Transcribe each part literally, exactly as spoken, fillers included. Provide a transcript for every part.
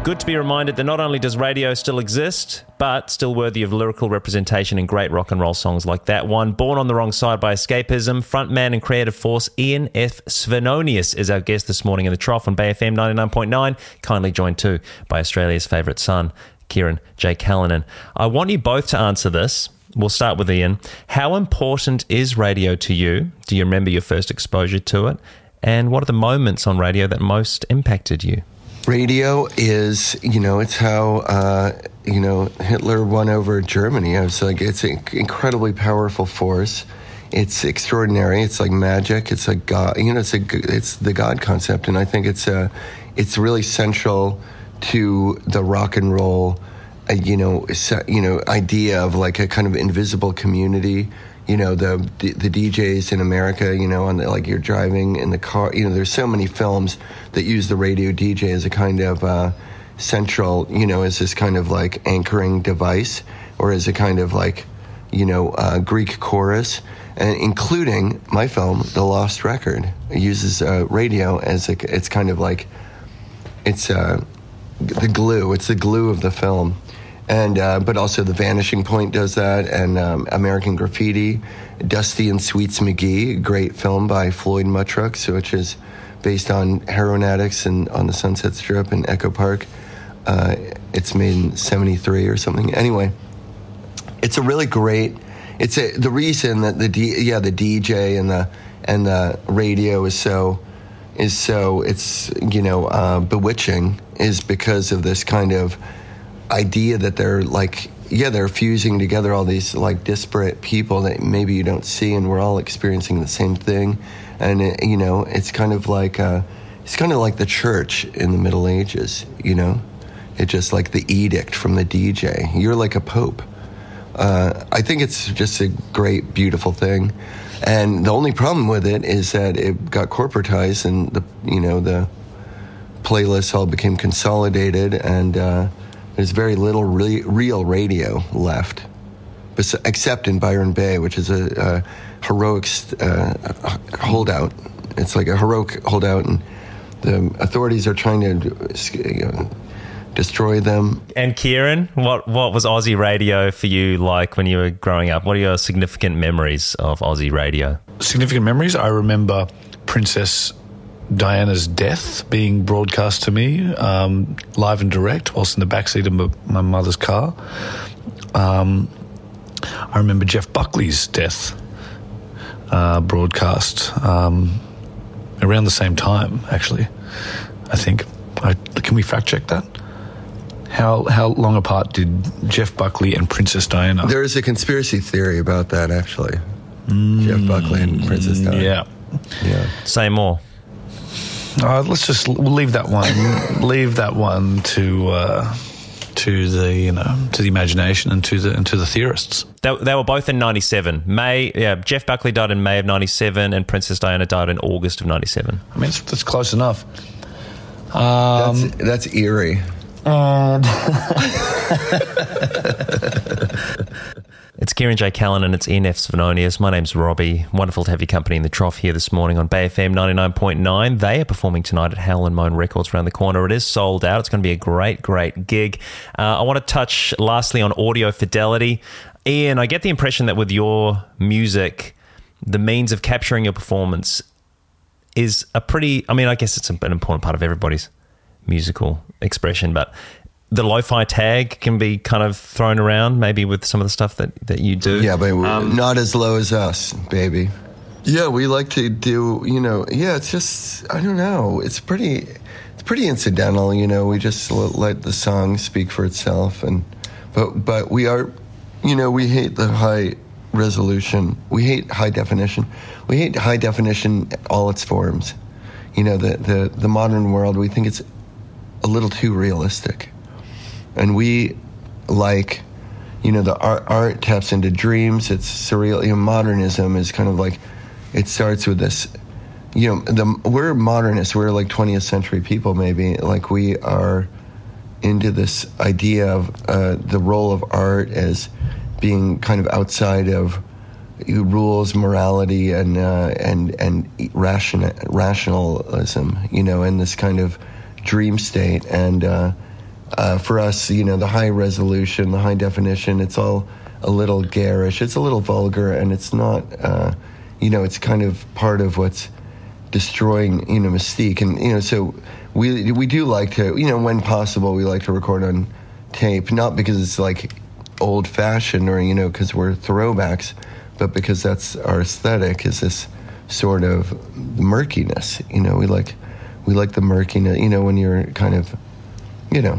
Good to be reminded that not only does radio still exist, but still worthy of lyrical representation in great rock and roll songs like that one. Born on the Wrong Side by Escapism, frontman and creative force Ian F. Svenonius is our guest this morning in the Trough on Bay F M ninety-nine point nine, kindly joined too by Australia's favourite son, Kieran J. Callanan. I want you both to answer this. We'll start with Ian. How important is radio to you? Do you remember your first exposure to it? And what are the moments on radio that most impacted you? Radio is, you know, it's how, uh, you know, Hitler won over Germany. I was like, it's an incredibly powerful force. It's extraordinary. It's like magic. It's like God, you know, it's a, it's the God concept. And I think it's a, it's really central to the rock and roll, uh, you know, you know, idea of like a kind of invisible community. You know, the the D Js in America, you know, on the, like you're driving in the car, you know, there's so many films that use the radio D J as a kind of uh, central, you know, as this kind of like anchoring device, or as a kind of like, you know, uh, Greek chorus, and including my film, The Lost Record. It uses uh, radio as a, it's kind of like, it's uh, the glue, it's the glue of the film. And uh, but also The Vanishing Point does that, and um, American Graffiti, Dusty and Sweets McGee, a great film by Floyd Muttrux, which is based on heroin addicts and on the Sunset Strip in Echo Park. Uh, it's made in seventy-three or something. Anyway, it's a really great. It's a, the reason that the D, yeah the D J and the and the radio is so is so it's you know uh, bewitching is because of this kind of idea that they're like, yeah, they're fusing together all these like disparate people that maybe you don't see, and we're all experiencing the same thing. And it, you know, it's kind of like uh, it's kind of like the church in the Middle Ages. You know, it's just like the edict from the D J. You're like a pope. Uh, I think it's just a great, beautiful thing. And the only problem with it is that it got corporatized, and the you know the playlists all became consolidated, and uh, there's very little re- real radio left, except in Byron Bay, which is a, a heroic uh, holdout. It's like a heroic holdout, and the authorities are trying to you know, destroy them. And Kieran, what what was Aussie radio for you like when you were growing up? What are your significant memories of Aussie radio? Significant memories? I remember Princess Diana's death being broadcast to me um, live and direct whilst in the backseat of my, my mother's car. Um, I remember Jeff Buckley's death uh, broadcast um, around the same time, actually, I think. I, can we fact check that? How how long apart did Jeff Buckley and Princess Diana? There is a conspiracy theory about that, actually. Mm, Jeff Buckley and Princess Diana. Yeah. Yeah. Say more. Uh, let's just we'll leave that one. leave that one to uh, to the you know to the imagination and to the and to the theorists. They, they were both in ninety-seven. May yeah, Jeff Buckley died in May of ninety-seven, and Princess Diana died in August of ninety-seven. I mean, that's, that's close enough. Um, that's, that's eerie. And It's Kieran J. Callanan and it's Ian F. Svenonius. My name's Robbie. Wonderful to have your company in the Trough here this morning on Bay F M ninety-nine point nine. They are performing tonight at Howell and Moan Records around the corner. It is sold out. It's going to be a great, great gig. Uh, I want to touch lastly on audio fidelity. Ian, I get the impression that with your music, the means of capturing your performance is a pretty, I mean, I guess it's an important part of everybody's musical expression, but the lo-fi tag can be kind of thrown around maybe with some of the stuff that, that you do. Yeah, but um, not as low as us, baby. Yeah, we like to do, you know, yeah, it's just, I don't know. It's pretty, it's pretty incidental, you know. We just let the song speak for itself. and But, but we are, you know, we hate the high resolution. We hate high definition. We hate high definition, all its forms. You know, the, the, the modern world, we think it's a little too realistic. And we like, you know, the art, art taps into dreams. It's surreal. You know, modernism is kind of like, it starts with this, you know, the we're modernists. We're like twentieth century people, maybe. Like we are into this idea of uh, the role of art as being kind of outside of rules, morality, and uh, and and ration, rationalism. You know, in this kind of dream state. And uh, uh, for us, you know, the high resolution, the high definition, it's all a little garish. It's a little vulgar, and it's not, uh, you know, it's kind of part of what's destroying, you know, mystique. And, you know, so we we do like to, you know, when possible, we like to record on tape, not because it's like old-fashioned or, you know, because we're throwbacks, but because that's our aesthetic, is this sort of murkiness. You know, we like we like the murkiness, you know, when you're kind of, you know,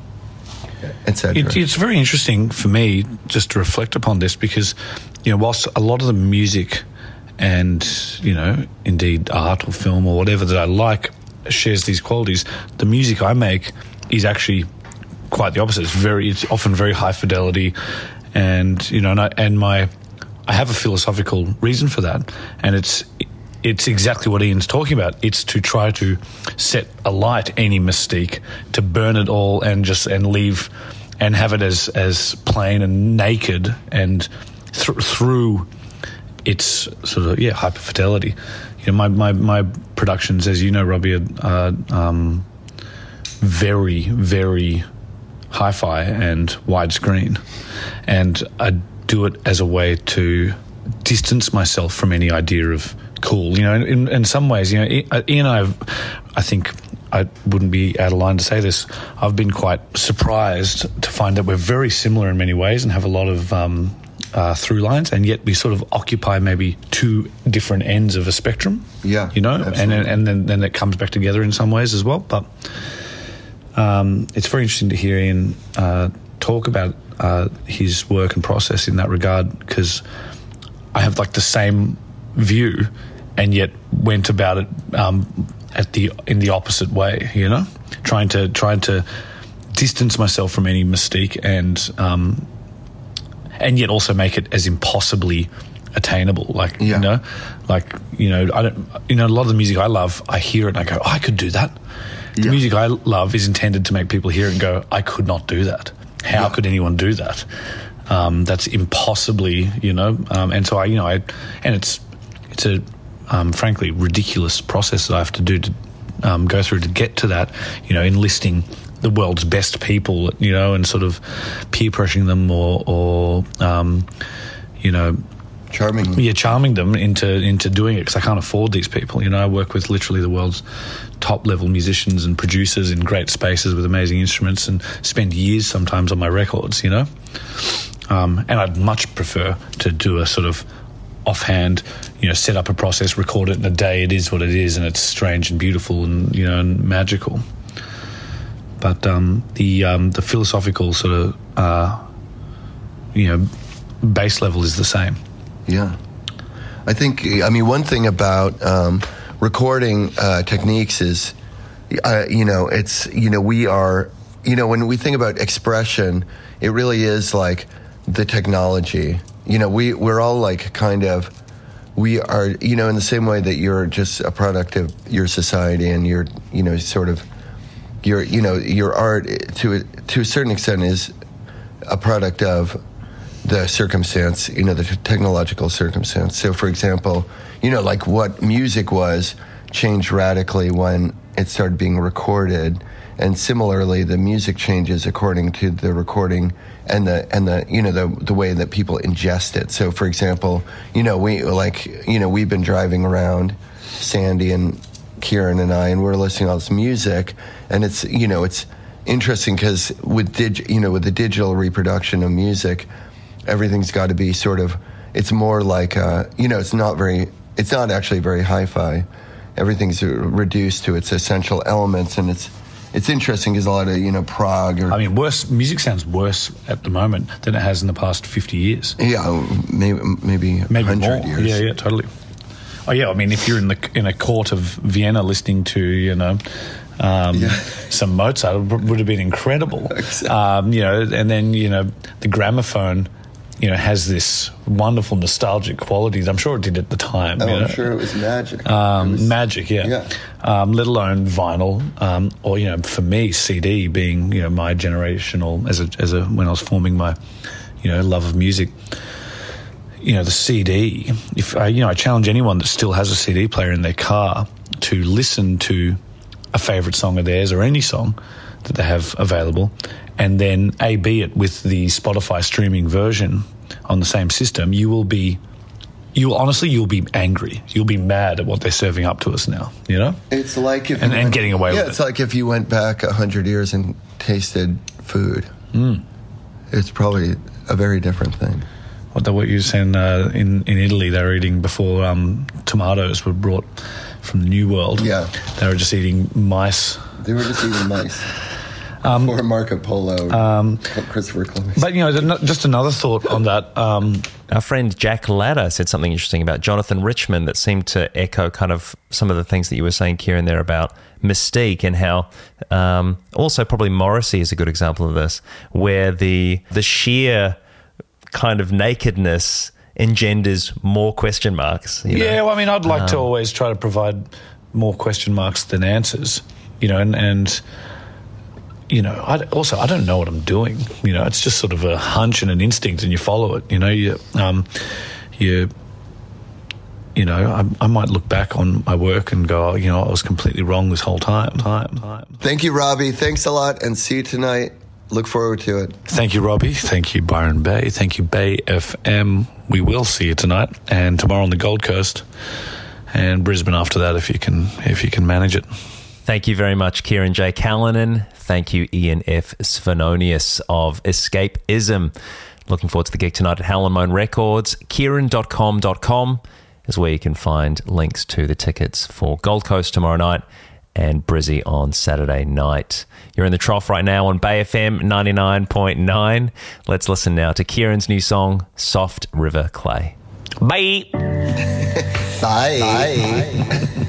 et cetera. It, it's very interesting for me just to reflect upon this because, you know, whilst a lot of the music and, you know, indeed art or film or whatever that I like shares these qualities, the music I make is actually quite the opposite. It's very, it's often very high fidelity, and, you know, and, I, and my, I have a philosophical reason for that, and it's it's exactly what Ian's talking about. It's to try to set alight any mystique, to burn it all and just and leave and have it as as plain and naked and th- through its sort of yeah hyper fidelity. You know, my, my my productions, as you know, Robbie, are um, very very hi-fi and widescreen, and I do it as a way to distance myself from any idea of cool. You know, in, in some ways, you know, Ian and I, have, I think I wouldn't be out of line to say this, I've been quite surprised to find that we're very similar in many ways and have a lot of um, uh, through lines, and yet we sort of occupy maybe two different ends of a spectrum. Yeah, you know, absolutely. and and then, then it comes back together in some ways as well. But um, it's very interesting to hear Ian uh, talk about uh, his work and process in that regard, because I have like the same view and yet went about it um, at the in the opposite way, you know, trying to trying to distance myself from any mystique and um, and yet also make it as impossibly attainable. Like yeah. you know, like you know, I don't, you know, a lot of the music I love, I hear it and I go, oh, I could do that. The yeah. music I love is intended to make people hear it and go, I could not do that. How yeah. could anyone do that? Um, that's impossibly, you know, um, and so I, you know, I, and it's it's a um, frankly ridiculous process that I have to do to um, go through to get to that, you know, enlisting the world's best people, you know, and sort of peer pressuring them or, or um, you know, charming them. Yeah, charming them into into doing it, because I can't afford these people. You know, I work with literally the world's top level musicians and producers in great spaces with amazing instruments, and spend years sometimes on my records. You know. Um, and I'd much prefer to do a sort of offhand, you know, set up a process, record it in a day. It is what it is, and it's strange and beautiful and, you know, and magical. But um, the um, the philosophical sort of, uh, you know, base level is the same. Yeah. I think, I mean, one thing about um, recording uh, techniques is, uh, you know, it's, you know, we are, you know, when we think about expression, it really is like the technology. You know, we, we're all like kind of, we are, you know, in the same way that you're just a product of your society and your, you know, sort of, your, you know, your art to, to a certain extent is a product of the circumstance, you know, the technological circumstance. So, for example, you know, like what music was changed radically when it started being recorded. And similarly, the music changes according to the recording and the and the you know the the way that people ingest it. So, for example, you know we like you know we've been driving around, Sandy and Kieran and I, and we're listening to all this music, and it's you know it's interesting because with dig you know with the digital reproduction of music, everything's got to be sort of it's more like uh, you know it's not very it's not actually very hi-fi. Everything's reduced to its essential elements, and it's. It's interesting because a lot of, you know, prog or... I mean, worse, music sounds worse at the moment than it has in the past fifty years. Yeah, maybe maybe, maybe one hundred more. years. Yeah, yeah, totally. Oh, yeah, I mean, if you're in the in a court of Vienna listening to, you know, um, yeah. some Mozart, it would have been incredible. Exactly. Um, you know, and then, you know, the gramophone, you know, has this wonderful nostalgic qualities. I'm sure it did at the time. Oh, you know? I'm sure it was magic. Um, it was, magic, yeah. yeah. Um, let alone vinyl, um, or you know, for me, C D being you know my generational as a as a when I was forming my you know love of music. You know, the C D. If I, you know, I challenge anyone that still has a C D player in their car to listen to a favourite song of theirs or any song that they have available, and then A B it with the Spotify streaming version on the same system, you will be, you will honestly, you'll be angry. You'll be mad at what they're serving up to us now, you know? It's like if and, you and went, getting away yeah, with it. It's like if you went back a hundred years and tasted food. Mm. It's probably a very different thing. What, the, what you were saying uh, in, in Italy, they were eating before um, tomatoes were brought from the New World. Yeah. They were just eating mice. They were just eating mice. Um, or Marco Polo, um, Christopher Columbus. But, you know, just another thought on that. Um, Our friend Jack Ladder said something interesting about Jonathan Richman that seemed to echo kind of some of the things that you were saying, Kieran, there about Mystique, and how um, also probably Morrissey is a good example of this, where the the sheer kind of nakedness engenders more question marks. You know? Yeah, well, I mean, I'd like um, to always try to provide more question marks than answers, you know, and... and you know, I, also, I don't know what I'm doing. You know, it's just sort of a hunch and an instinct, and you follow it. You know, you, um, you, you know, I, I might look back on my work and go, oh, you know, I was completely wrong this whole time, time, time. Thank you, Robbie. Thanks a lot, and see you tonight. Look forward to it. Thank you, Robbie. Thank you, Byron Bay. Thank you, Bay F M. We will see you tonight and tomorrow on the Gold Coast, and Brisbane after that, if you can, if you can manage it. Thank you very much, Kieran J. Callanan. Thank you, Ian F. Svenonius of Escapism. Looking forward to the gig tonight at Howlin' Moan Records. Kieran dot com dot com is where you can find links to the tickets for Gold Coast tomorrow night and Brizzy on Saturday night. You're in the Trough right now on Bay F M ninety-nine point nine. Let's listen now to Kieran's new song, Soft River Clay. Bye. Bye. Bye.